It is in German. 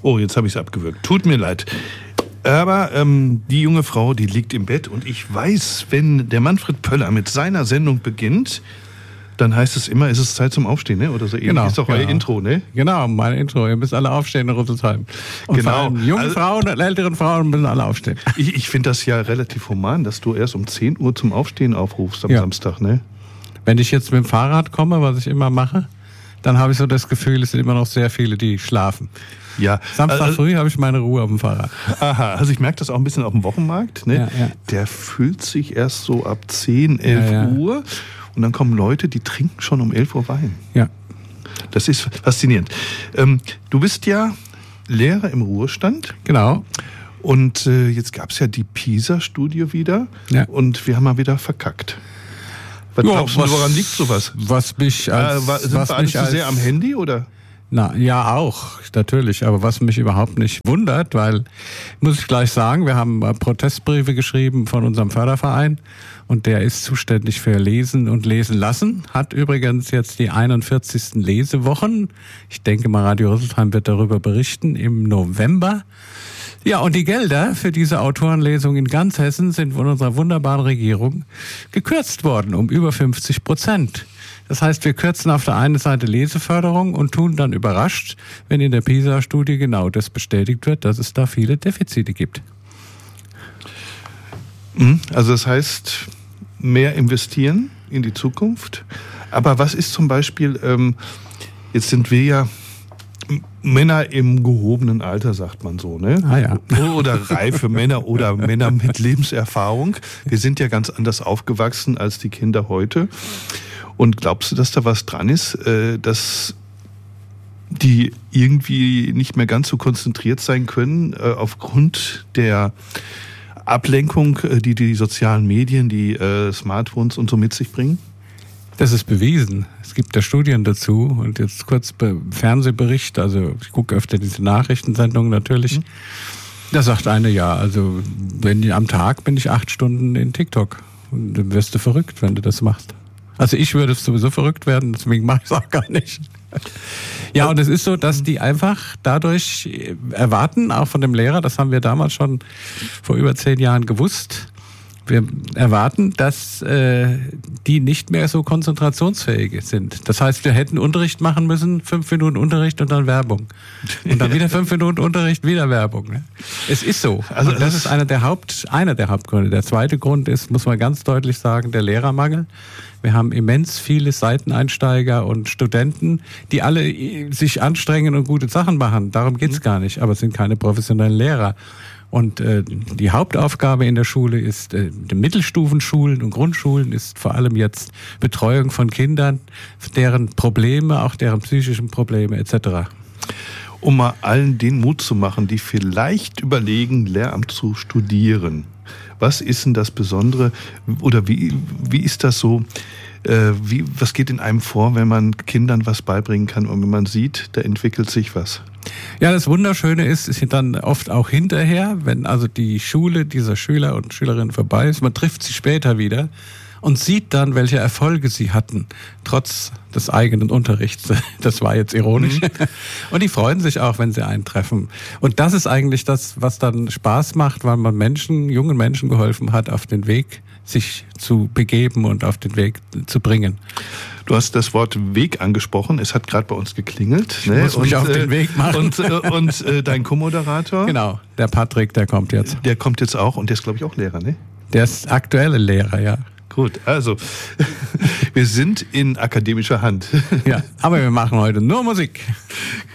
Oh, jetzt habe ich es abgewürgt. Tut mir leid. Aber die junge Frau, die liegt im Bett und ich weiß, wenn der Manfred Pöller mit seiner Sendung beginnt, dann heißt es immer, ist es Zeit zum Aufstehen, ne? Oder so ähnlich. Genau, ist doch euer Intro, ne? Genau, mein Intro. Ihr müsst alle aufstehen in Rüsselsheim. Und genau. Vor allem junge Frauen und älteren Frauen müssen alle aufstehen. Ich finde das ja relativ human, dass du erst um 10 Uhr zum Aufstehen aufrufst am Samstag, ne? Wenn ich jetzt mit dem Fahrrad komme, was ich immer mache, dann habe ich so das Gefühl, es sind immer noch sehr viele, die schlafen. Ja. Samstag früh habe ich meine Ruhe auf dem Fahrrad. Aha, also ich merke das auch ein bisschen auf dem Wochenmarkt. Ne? Ja. Der füllt sich erst so ab 10, 11 Uhr und dann kommen Leute, die trinken schon um 11 Uhr Wein. Ja. Das ist faszinierend. Du bist ja Lehrer im Ruhestand. Genau. Und jetzt gab es ja die PISA-Studie wieder und wir haben mal wieder verkackt. Was glaubst du, woran liegt sowas? Was mich als... sind wir alle zu sehr am Handy, oder? Na, ja, auch, natürlich. Aber was mich überhaupt nicht wundert, weil, muss ich gleich sagen, wir haben Protestbriefe geschrieben von unserem Förderverein und der ist zuständig für Lesen und Lesen lassen. Hat übrigens jetzt die 41. Lesewochen. Ich denke mal, Radio Rüsselsheim wird darüber berichten im November. Ja, und die Gelder für diese Autorenlesung in ganz Hessen sind von unserer wunderbaren Regierung gekürzt worden um über 50%. Das heißt, wir kürzen auf der einen Seite Leseförderung und tun dann überrascht, wenn in der PISA-Studie genau das bestätigt wird, dass es da viele Defizite gibt. Also das heißt, mehr investieren in die Zukunft. Aber was ist zum Beispiel, jetzt sind wir ja Männer im gehobenen Alter, sagt man so, ne? Ah, ja. Oder reife Männer oder Männer mit Lebenserfahrung. Wir sind ja ganz anders aufgewachsen als die Kinder heute. Und glaubst du, dass da was dran ist, dass die irgendwie nicht mehr ganz so konzentriert sein können aufgrund der Ablenkung, die die sozialen Medien, die Smartphones und so mit sich bringen? Das ist bewiesen. Es gibt da Studien dazu. Und jetzt kurz Fernsehbericht, also ich gucke öfter diese Nachrichtensendungen natürlich. Da sagt eine, also am Tag bin ich 8 Stunden in TikTok. Und dann wirst du verrückt, wenn du das machst. Also ich würde sowieso verrückt werden, deswegen mache ich es auch gar nicht. Ja, und es ist so, dass die einfach dadurch erwarten, auch von dem Lehrer, das haben wir damals schon vor über 10 Jahren gewusst, wir erwarten, dass die nicht mehr so konzentrationsfähig sind. Das heißt, wir hätten Unterricht machen müssen, 5 Minuten Unterricht und dann Werbung. Und dann wieder 5 Minuten Unterricht, wieder Werbung. Ne? Es ist so. Also das ist einer der Hauptgründe. Der zweite Grund ist, muss man ganz deutlich sagen, der Lehrermangel. Wir haben immens viele Seiteneinsteiger und Studenten, die alle sich anstrengen und gute Sachen machen. Darum geht's gar nicht. Aber es sind keine professionellen Lehrer. Und die Hauptaufgabe in der Schule ist, die Mittelstufenschulen und Grundschulen ist vor allem jetzt Betreuung von Kindern, deren Probleme, auch deren psychischen Probleme etc. Um mal allen den Mut zu machen, die vielleicht überlegen, Lehramt zu studieren. Was ist denn das Besondere oder wie ist das so? Was geht in einem vor, wenn man Kindern was beibringen kann und wenn man sieht, da entwickelt sich was? Ja, das Wunderschöne ist dann oft auch hinterher, wenn also die Schule dieser Schüler und Schülerinnen vorbei ist, man trifft sie später wieder und sieht dann, welche Erfolge sie hatten, trotz des eigenen Unterrichts. Das war jetzt ironisch. Und die freuen sich auch, wenn sie einen treffen. Und das ist eigentlich das, was dann Spaß macht, weil man jungen Menschen geholfen hat, auf den Weg sich zu begeben und auf den Weg zu bringen. Du hast das Wort Weg angesprochen. Es hat gerade bei uns geklingelt. Ich muss mich auf den Weg machen. Und dein Co-Moderator? Genau, der Patrick, der kommt jetzt. Der kommt jetzt auch und der ist, glaube ich, auch Lehrer, ne? Der ist aktuelle Lehrer, ja. Gut, also wir sind in akademischer Hand. Ja, aber wir machen heute nur Musik.